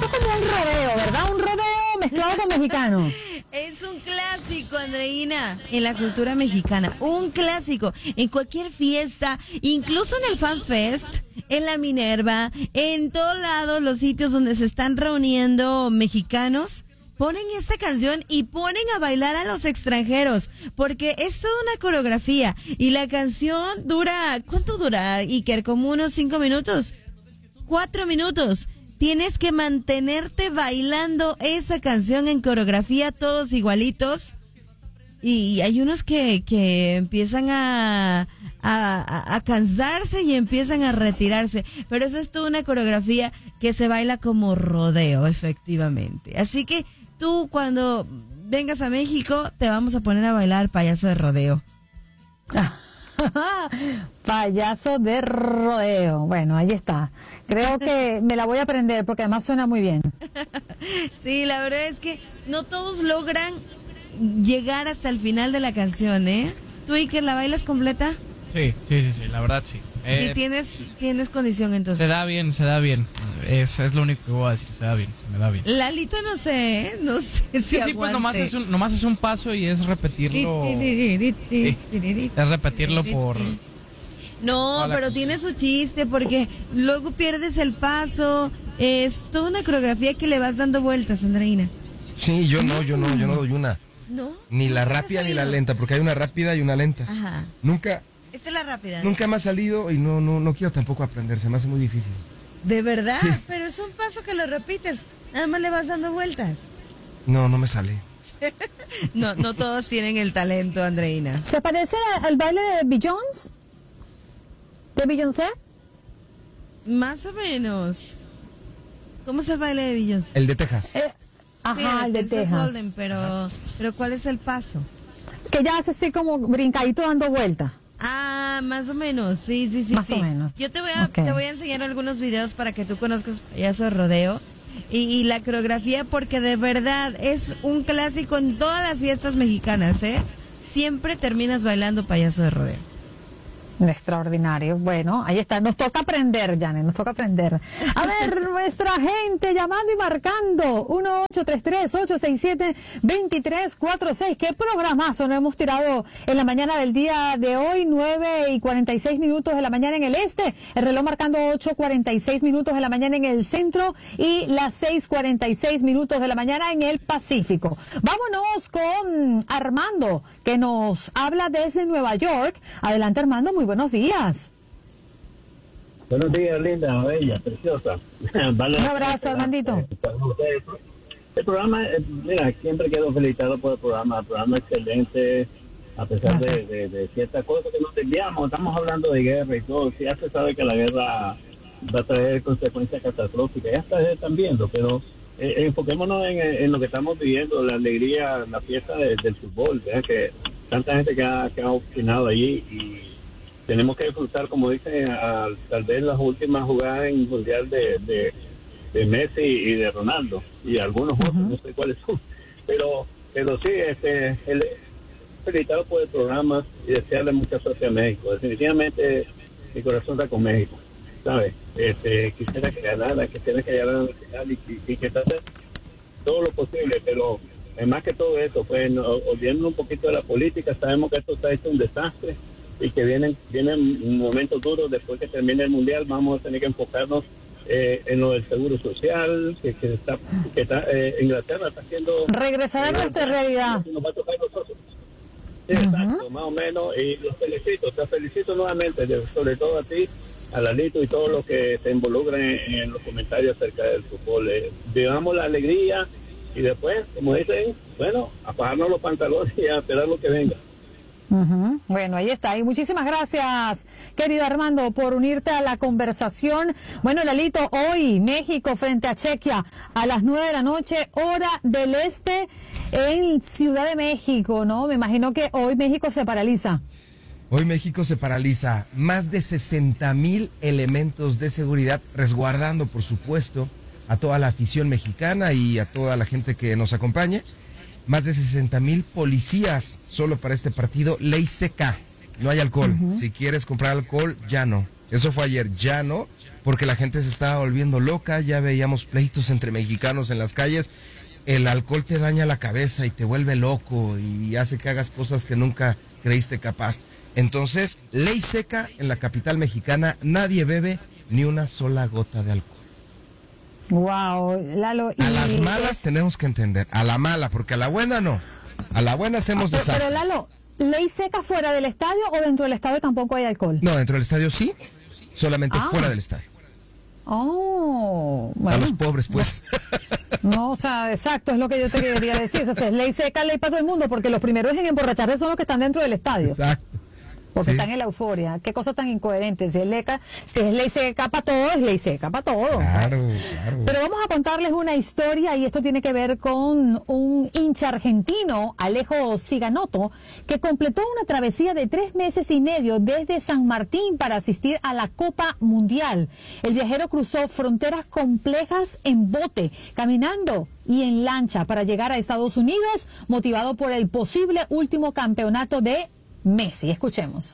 Esto es como un rodeo, ¿verdad? Un rodeo mezclado con mexicano. Es un clásico, Andreina, en la cultura mexicana. Un clásico. En cualquier fiesta, incluso en el Fan Fest, en la Minerva, en todos lados, los sitios donde se están reuniendo mexicanos, ponen esta canción y ponen a bailar a los extranjeros, porque es toda una coreografía. Y la canción dura, ¿cuánto dura, Iker? ¿Como unos 5 minutos? 4 minutos. Tienes que mantenerte bailando esa canción en coreografía, todos igualitos. Y hay unos que empiezan a cansarse y empiezan a retirarse. Pero esa es toda una coreografía que se baila como rodeo, efectivamente. Así que tú, cuando vengas a México, te vamos a poner a bailar payaso de rodeo. Payaso de rodeo. Bueno, ahí está. Creo que me la voy a aprender porque además suena muy bien. Sí, la verdad es que no todos logran llegar hasta el final de la canción, ¿eh? ¿Tú, Iker, la bailas completa? Sí, la verdad sí. ¿Y tienes condición entonces? Se da bien. Es lo único que voy a decir, se me da bien. Lalito no sé, ¿eh? No sé si Sí, pues nomás es un paso y es repetirlo. Es repetirlo por... No, pero tiene su chiste porque luego pierdes el paso. Es toda una coreografía que le vas dando vueltas, Andreina. Sí, yo no doy una. ¿No? Ni la rápida ni la lenta, porque hay una rápida y una lenta. Ajá. Nunca Esta es la rápida. me ha salido y no quiero tampoco aprender, se me hace muy difícil. ¿De verdad? Sí. Pero es un paso que lo repites. Nada más le vas dando vueltas. No me sale. No todos tienen el talento, Andreina. ¿Se parece al baile de Beyoncé? ¿De Beyoncé? Más o menos. ¿Cómo es el baile de Beyoncé? El de Texas. Ajá, el de Texas Texas. Hold'em, pero ¿cuál es el paso? Que ya hace así como brincadito dando vuelta. Ah, más o menos, sí. Más o menos. Yo te voy Ok. a enseñar algunos videos para que tú conozcas payaso de rodeo y la coreografía, porque de verdad es un clásico en todas las fiestas mexicanas, ¿eh? Siempre terminas bailando payaso de rodeo. Extraordinario. Bueno, ahí está. Nos toca aprender, Janet, nos toca aprender. A ver, nuestra gente llamando y marcando. 1-833-867-2346. ¿Qué programazo nos hemos tirado en la mañana del día de hoy? 9:46 de la mañana en el este. El reloj marcando 8:46 de la mañana en el centro y las 6:46 de la mañana en el Pacífico. Vámonos con Armando, que nos habla desde Nueva York. Adelante, Armando, muy buenos días. Buenos días, linda, bella, preciosa. Un abrazo, Armandito. El programa, mira, siempre quedo felicitado por el programa excelente, a pesar de ciertas cosas que nos desviamos. Estamos hablando de guerra y todo. Ya se sabe que la guerra va a traer consecuencias catastróficas. Ya se están viendo, pero enfoquémonos en lo que estamos viviendo, la alegría, la fiesta del fútbol. Vean que tanta gente que ha opinado allí y tenemos que disfrutar, como dicen, tal vez las últimas jugadas en el Mundial de Messi y de Ronaldo y algunos otros, no sé cuáles son, pero sí, felicitado por el programa y desearle mucha suerte a México. Definitivamente mi corazón está con México, ¿sabes? Quisiera que ganara al final y que trate todo lo posible, pero más que todo eso, pues olvidando un poquito de la política. Sabemos que esto está hecho un desastre y que vienen momentos duros después que termine el Mundial. Vamos a tener que enfocarnos en lo del seguro social, que Inglaterra está haciendo... Regresar a nuestra realidad. Nos va a tocar a nosotros. Sí, exacto, más o menos. Y te felicito nuevamente, sobre todo a ti, a Lalito y todos los que se involucran en los comentarios acerca del fútbol. Vivamos la alegría y después, como dicen, bueno, apagarnos los pantalones y a esperar lo que venga. Bueno, ahí está. Y muchísimas gracias, querido Armando, por unirte a la conversación. Bueno, Lalito, hoy México frente a Chequia a las 9 de la noche, hora del este, en Ciudad de México, ¿no? Me imagino que hoy México se paraliza. Hoy México se paraliza. Más de 60,000 elementos de seguridad resguardando, por supuesto, a toda la afición mexicana y a toda la gente que nos acompaña. más de 60,000 policías solo para este partido. Ley seca, no hay alcohol. Si quieres comprar alcohol, ya no. Eso fue ayer, ya no, porque la gente se estaba volviendo loca, ya veíamos pleitos entre mexicanos en las calles. El alcohol te daña la cabeza y te vuelve loco y hace que hagas cosas que nunca creíste capaz. Entonces, ley seca en la capital mexicana, nadie bebe ni una sola gota de alcohol. Wow, Lalo. A las malas tenemos que entender, a la mala, porque a la buena no. A la buena hacemos desastres. Pero Lalo, ¿ley seca fuera del estadio o dentro del estadio tampoco hay alcohol? No, dentro del estadio sí, solamente fuera del estadio. Oh, bueno. A los pobres, pues. No, o sea, exacto, es lo que yo te quería decir. O sea, es ley seca, ley para todo el mundo, porque los primeros en emborracharse son los que están dentro del estadio. Exacto. Porque están en la euforia. Qué cosa tan incoherente. Si es ley seca para todo, es ley seca para todo. Claro, claro. Pero vamos a contarles una historia, y esto tiene que ver con un hincha argentino, Alejo Ciganotto, que completó una travesía de 3 meses y medio desde San Martín para asistir a la Copa Mundial. El viajero cruzó fronteras complejas en bote, caminando y en lancha para llegar a Estados Unidos, motivado por el posible último campeonato de Messi. Escuchemos.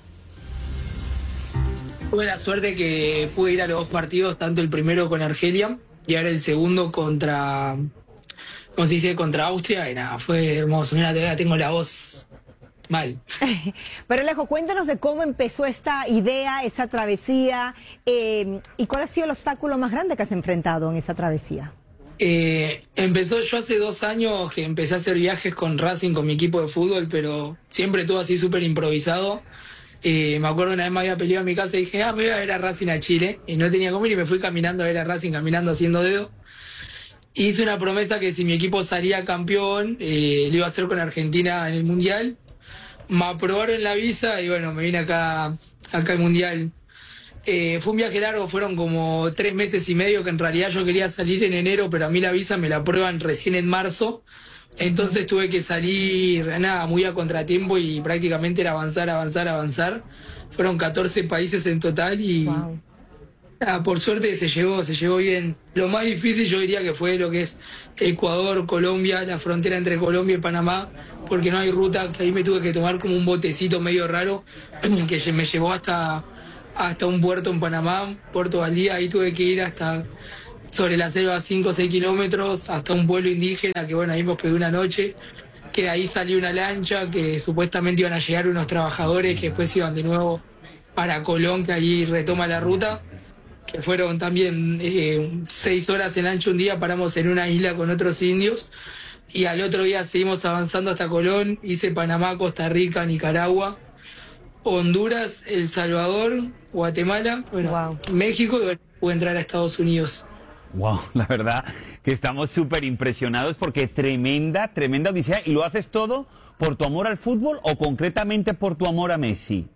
Tuve la suerte que pude ir a los 2 partidos, tanto el primero con Argelia y ahora el segundo contra, ¿cómo se dice? Contra Austria, y nada, fue hermoso. Mira, todavía tengo la voz mal. Pero Alejo, cuéntanos de cómo empezó esta idea, esa travesía, y cuál ha sido el obstáculo más grande que has enfrentado en esa travesía. Empezó yo hace 2 años que empecé a hacer viajes con Racing, con mi equipo de fútbol, pero siempre todo así súper improvisado. Me acuerdo una vez me había peleado en mi casa y dije, me voy a ver a Racing a Chile, y no tenía cómo ir y me fui caminando a ver a Racing, caminando haciendo dedo. Hice una promesa que si mi equipo salía campeón, lo iba a hacer con Argentina en el Mundial. Me aprobaron la visa y bueno, me vine acá al Mundial. Fue un viaje largo, fueron como 3 meses y medio, que en realidad yo quería salir en enero, pero a mí la visa me la aprueban recién en marzo. Entonces tuve que salir, nada, muy a contratiempo, y prácticamente era avanzar. Fueron 14 países en total y nada, por suerte se llegó bien. Lo más difícil yo diría que fue lo que es Ecuador, Colombia, la frontera entre Colombia y Panamá, porque no hay ruta, que ahí me tuve que tomar como un botecito medio raro que me llevó hasta un puerto en Panamá, Puerto Valdía. Ahí tuve que ir hasta sobre la selva 5 o 6 kilómetros hasta un pueblo indígena, que bueno, ahí me hospedé una noche, que de ahí salió una lancha que supuestamente iban a llegar unos trabajadores que después iban de nuevo para Colón, que allí retoma la ruta, que fueron también 6 horas en lancha un día, paramos en una isla con otros indios, y al otro día seguimos avanzando hasta Colón, hice Panamá, Costa Rica, Nicaragua, Honduras, El Salvador, Guatemala, bueno, México, y pude entrar a Estados Unidos. Wow, la verdad que estamos súper impresionados, porque tremenda odisea. ¿Y lo haces todo por tu amor al fútbol o concretamente por tu amor a Messi?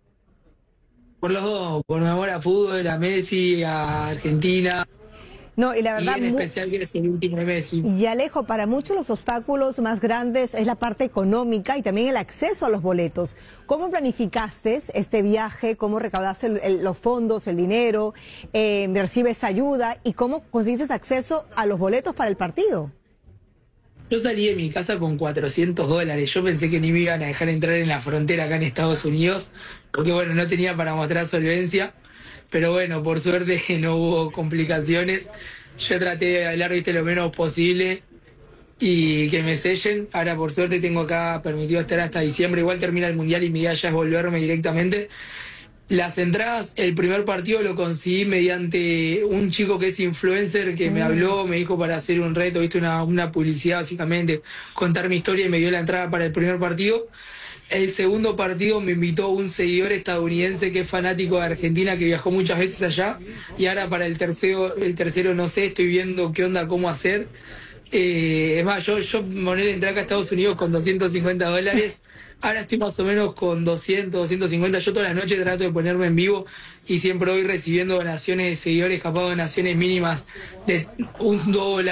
Por los dos, por mi amor a fútbol, a Messi, a Argentina. No, y la verdad, y en especial que es el último de Messi. Y Alejo, para muchos los obstáculos más grandes es la parte económica y también el acceso a los boletos. ¿Cómo planificaste este viaje? ¿Cómo recaudaste los fondos, el dinero? ¿Recibes ayuda? ¿Y cómo consigues acceso a los boletos para el partido? Yo salí de mi casa con $400. Yo pensé que ni me iban a dejar entrar en la frontera acá en Estados Unidos, porque bueno, no tenía para mostrar solvencia. Pero bueno, por suerte no hubo complicaciones. Yo traté de hablar, lo menos posible y que me sellen. Ahora por suerte tengo acá permitido estar hasta diciembre. Igual termina el Mundial y mi idea ya es volverme directamente. Las entradas, el primer partido lo conseguí mediante un chico que es influencer, que me habló, me dijo para hacer un reto, viste, una publicidad básicamente, contar mi historia, y me dio la entrada para el primer partido. El segundo partido me invitó un seguidor estadounidense que es fanático de Argentina, que viajó muchas veces allá, y ahora para el tercero no sé, estoy viendo qué onda, cómo hacer. Es más, yo entré acá a Estados Unidos con $250, ahora estoy más o menos con 200, 250. Yo todas las noches trato de ponerme en vivo y siempre voy recibiendo donaciones de seguidores, capaz donaciones mínimas de $1,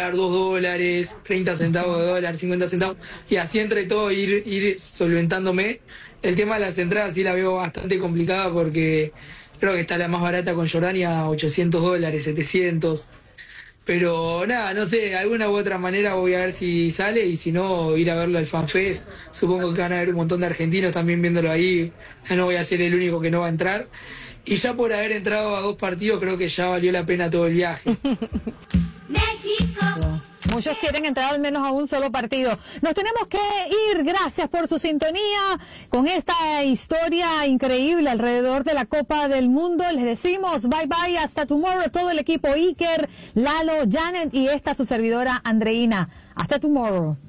$2, 30 centavos de dólar, 50 centavos, y así entre todo ir solventándome. El tema de las entradas sí la veo bastante complicada, porque creo que está la más barata con Jordania, $800, 700. Pero nada, no sé, de alguna u otra manera voy a ver si sale y si no, ir a verlo al FanFest. Supongo que van a haber un montón de argentinos también viéndolo ahí. Ya no voy a ser el único que no va a entrar. Y ya por haber entrado a 2 partidos creo que ya valió la pena todo el viaje. Muchos quieren entrar al menos a un solo partido. Nos tenemos que ir. Gracias por su sintonía con esta historia increíble alrededor de la Copa del Mundo. Les decimos bye bye, hasta tomorrow. Todo el equipo Iker, Lalo, Janet y esta su servidora Andreina. Hasta tomorrow.